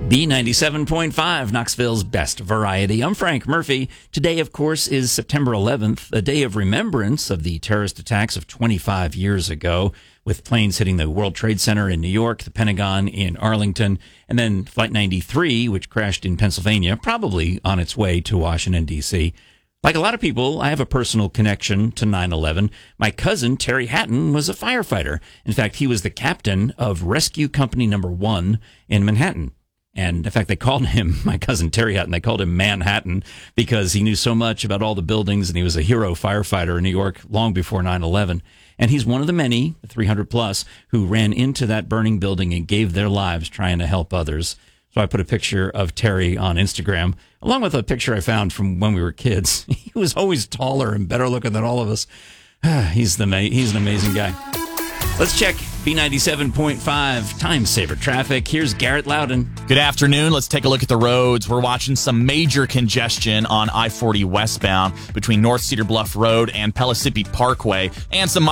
B97.5, Knoxville's best variety. I'm Frank Murphy. Today, of course, is September 11th, a day of remembrance of the terrorist attacks of 25 years ago, with planes hitting the World Trade Center in New York, the Pentagon in Arlington, and then Flight 93, which crashed in Pennsylvania, probably on its way to Washington, D.C. Like a lot of people, I have a personal connection to 9/11. My cousin, Terry Hatton, was a firefighter. In fact, he was the captain of Rescue Company Number 1 in Manhattan. And in fact, they called him, my cousin Terry Hatton, they called him Manhattan because he knew so much about all the buildings, and he was a hero firefighter in New York long before 9/11. And he's one of the many, 300 plus, who ran into that burning building and gave their lives trying to help others. So I put a picture of Terry on Instagram, along with a picture I found from when we were kids. He was always taller and better looking than all of us. He's an amazing guy. Let's check B97.5 time saver traffic. Here's Garrett Loudon. Good afternoon. Let's take a look at the roads. We're watching some major congestion on I-40 westbound between North Cedar Bluff Road and Pellissippi Parkway, and some